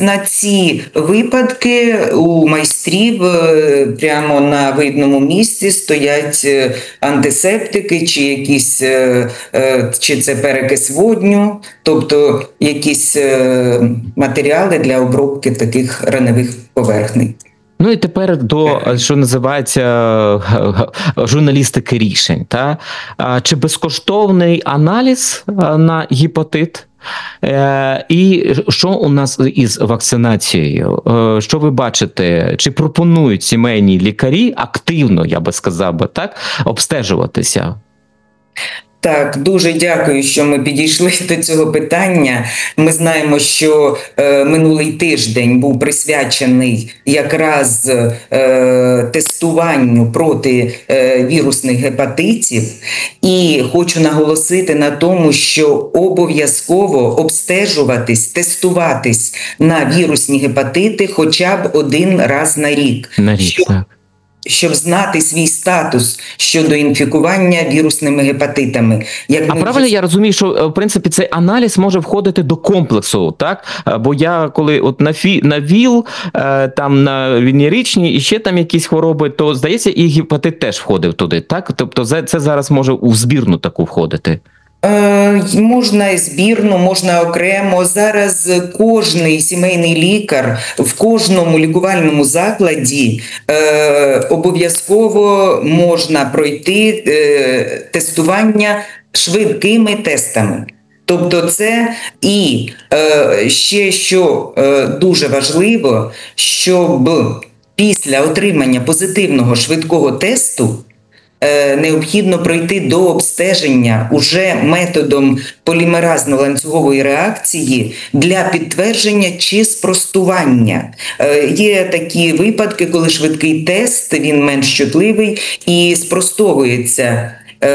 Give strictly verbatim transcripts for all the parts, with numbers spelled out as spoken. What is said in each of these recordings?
На ці випадки у майстрів прямо на видному місці стоять антисептики, чи якісь, чи це перекис водню, тобто якісь матеріали для обробки таких раневих поверхней. Ну і тепер до, що називається, журналістики рішень. Та? Чи безкоштовний аналіз на гепатит? І що у нас із вакцинацією? Що ви бачите? Чи пропонують сімейні лікарі активно, я би сказав би так, обстежуватися? Так, дуже дякую, що ми підійшли до цього питання. Ми знаємо, що е, минулий тиждень був присвячений якраз е, тестуванню проти е, вірусних гепатитів. І хочу наголосити на тому, що обов'язково обстежуватись, тестуватись на вірусні гепатити хоча б один раз на рік. На рік, щоб... так. щоб знати свій статус щодо інфікування вірусними гепатитами. Як а правильно вже... я розумію, що в принципі цей аналіз може входити до комплексу, так? Бо я коли от на фі на ВІЛ, там на венеричні і ще там якісь хвороби, то здається, і гепатит теж входив туди, так? Тобто це зараз може у збірну таку входити. Е, можна і збірну, можна окремо. Зараз кожний сімейний лікар в кожному лікувальному закладі е, обов'язково можна пройти е, тестування швидкими тестами. Тобто це і е, ще що е, дуже важливо, щоб після отримання позитивного швидкого тесту необхідно пройти до обстеження уже методом полімеразно-ланцюгової реакції для підтвердження чи спростування. Є такі випадки, коли швидкий тест, він менш чутливий і спростовується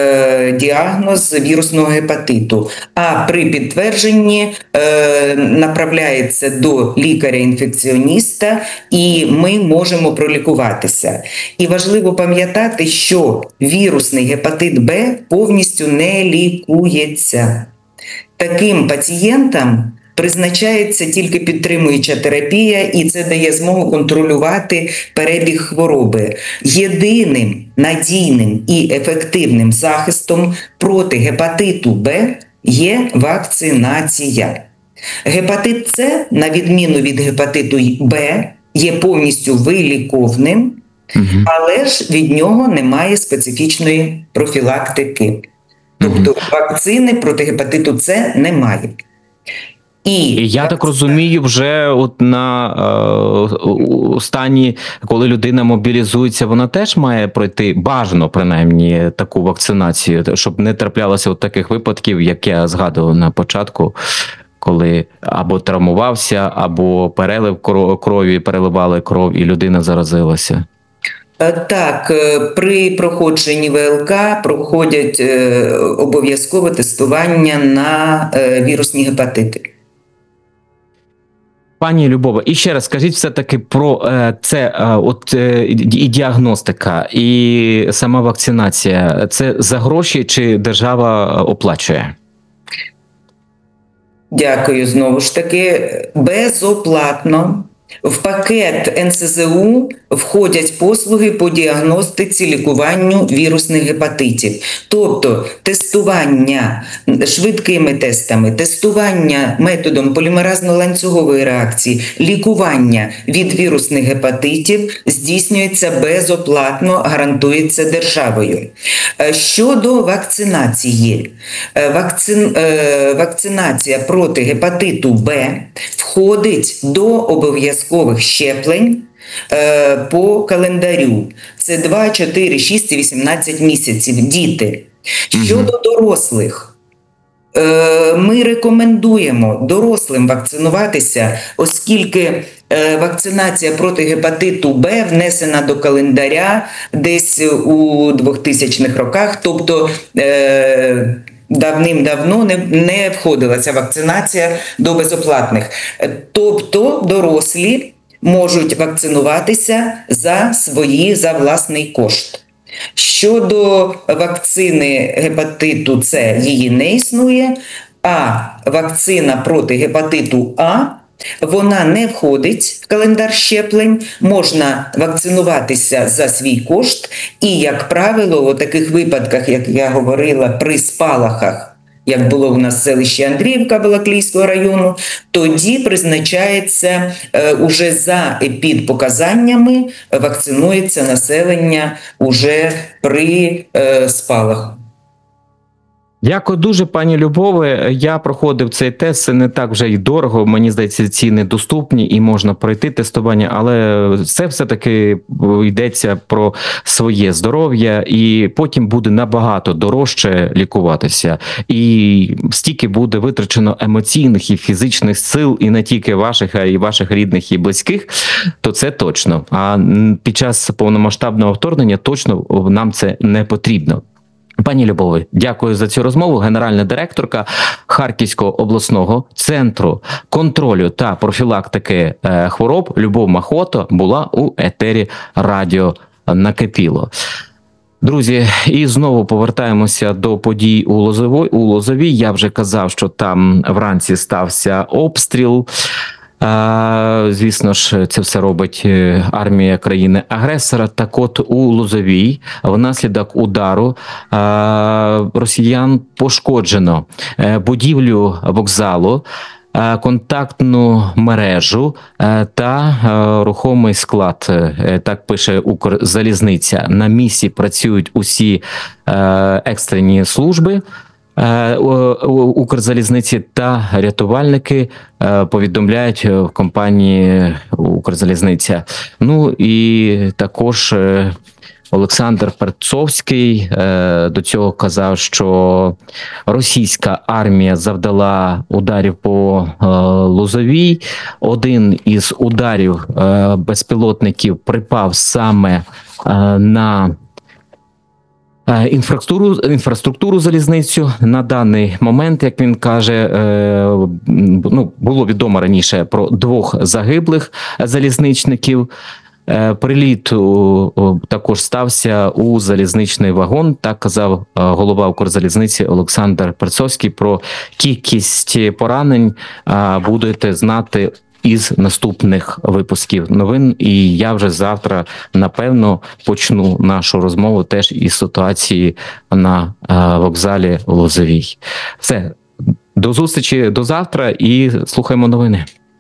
діагноз вірусного гепатиту, а при підтвердженні е, направляється до лікаря-інфекціоніста і ми можемо пролікуватися. І важливо пам'ятати, що вірусний гепатит Б повністю не лікується. Таким пацієнтам призначається тільки підтримуюча терапія, і це дає змогу контролювати перебіг хвороби. Єдиним надійним і ефективним захистом проти гепатиту Б є вакцинація. Гепатит С, на відміну від гепатиту Б, є повністю виліковним, угу. але ж від нього немає специфічної профілактики. Тобто угу. вакцини проти гепатиту С немає. І я так розумію, вже от на е, стані, коли людина мобілізується, вона теж має пройти бажано, принаймні, таку вакцинацію, щоб не траплялося от таких випадків, як я згадував на початку, коли або травмувався, або перелив крові, переливали кров, і людина заразилася. Так, при проходженні ВЛК проходять обов'язкове тестування на вірусні гепатити. Пані Любова, і ще раз скажіть все-таки про е, це е, от, е, і діагностика, і сама вакцинація. Це за гроші чи держава оплачує? Дякую знову ж таки. Безоплатно. В пакет ен ес зе у входять послуги по діагностиці, лікуванню вірусних гепатитів. Тобто тестування швидкими тестами, тестування методом полімеразно-ланцюгової реакції, лікування від вірусних гепатитів здійснюється безоплатно, гарантується державою. Щодо вакцинації. Вакцин, вакцинація проти гепатиту Б входить до обов'язкових щеплень е, по календарю. Це два, чотири, шість і вісімнадцять місяців. Діти. Щодо дорослих, е, ми рекомендуємо дорослим вакцинуватися, оскільки е, вакцинація проти гепатиту Б внесена до календаря десь у двохтисячних роках, тобто е, давним-давно не, не входила ця вакцинація до безоплатних. Тобто дорослі можуть вакцинуватися за свої, за власний кошт. Щодо вакцини гепатиту С, її не існує, а вакцина проти гепатиту А Вона не входить в календар щеплень, можна вакцинуватися за свій кошт і, як правило, у таких випадках, як я говорила, при спалахах, як було у нас в селищі Андріївка Балаклійського району, тоді призначається е, уже за епідпоказаннями, вакцинується населення уже при е, спалаху. Дякую дуже, пані Любове. Я проходив цей тест, це не так вже й дорого. Мені здається, ціни доступні і можна пройти тестування, але це все-таки йдеться про своє здоров'я, і потім буде набагато дорожче лікуватися. І стільки буде витрачено емоційних і фізичних сил, і не тільки ваших, а й ваших рідних і близьких, то це точно. А під час повномасштабного вторгнення точно нам це не потрібно. Пані Любові, дякую за цю розмову. Генеральна директорка Харківського обласного центру контролю та профілактики хвороб Любов Махото була у етері радіо «Накипіло». Друзі, і знову повертаємося до подій у Лозовій. У Лозовій я вже казав, що там вранці стався обстріл. А, звісно ж, це все робить армія країни-агресора. Так от у Лозовій внаслідок удару а, росіян пошкоджено будівлю вокзалу, контактну мережу та рухомий склад. Так пише Укрзалізниця. На місці працюють усі екстрені служби Укрзалізниці та рятувальники, повідомляють в компанії Укрзалізниця. Ну і також Олександр Перцовський до цього казав, що російська армія завдала ударів по Лозовій. Один із ударів безпілотників припав саме на Інфраструктуру, інфраструктуру залізницю. На даний момент, як він каже, ну, було відомо раніше про двох загиблих залізничників. Приліт також стався у залізничний вагон, так казав голова Укрзалізниці Олександр Перцовський. Про кількість поранень будете знати із наступних випусків новин, і я вже завтра, напевно, почну нашу розмову теж із ситуації на вокзалі Лозовій. Все, до зустрічі до завтра і слухаємо новини.